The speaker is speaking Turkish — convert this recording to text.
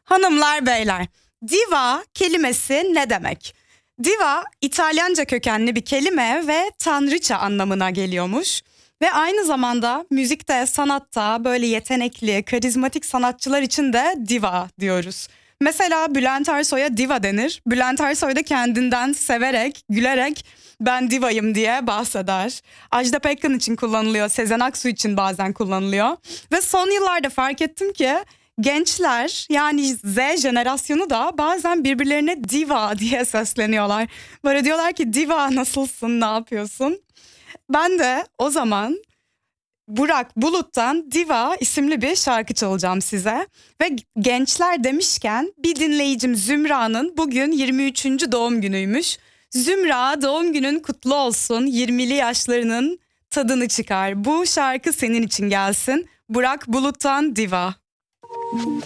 Hanımlar beyler, diva kelimesi ne demek? Diva İtalyanca kökenli bir kelime ve tanrıça anlamına geliyormuş. Ve aynı zamanda müzikte, sanatta böyle yetenekli, karizmatik sanatçılar için de diva diyoruz. Mesela Bülent Ersoy'a diva denir. Bülent Ersoy da kendinden severek, gülerek ben divayım diye bahseder. Ajda Pekkan için kullanılıyor, Sezen Aksu için bazen kullanılıyor. Ve son yıllarda fark ettim ki gençler, yani Z jenerasyonu da bazen birbirlerine diva diye sesleniyorlar. Böyle diyorlar ki diva nasılsın, ne yapıyorsun? Ben de o zaman Burak Bulut'tan Diva isimli bir şarkı çalacağım size. Ve gençler demişken bir dinleyicim Zümra'nın bugün 23. doğum günüymüş. Zümra, doğum günün kutlu olsun, 20'li yaşlarının tadını çıkar. Bu şarkı senin için gelsin. Burak Bulut'tan Diva.